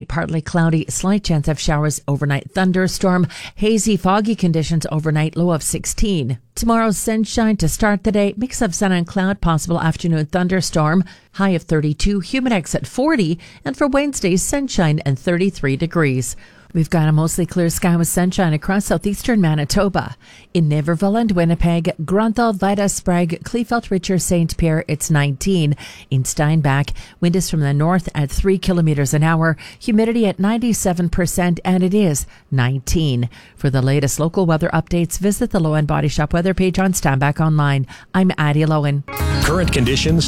partly cloudy, slight chance of showers overnight, thunderstorm, hazy, foggy conditions overnight, low of 16. Tomorrow, sunshine to start the day, mix of sun and cloud, possible afternoon thunderstorm, high of 32, humidex at 40, and for Wednesday, sunshine and 33 degrees. We've got a mostly clear sky with sunshine across southeastern Manitoba. In Niverville and Winnipeg, Grunthal, Vida, Sprague, Kleefeld, Richer, St. Pierre, it's 19. In Steinbach, wind is from the north at 3 kilometers an hour, humidity at 97%, and it is 19. For the latest local weather updates, visit the Lowen Body Shop weather page on Steinbach Online. I'm Addie Lowen. Current conditions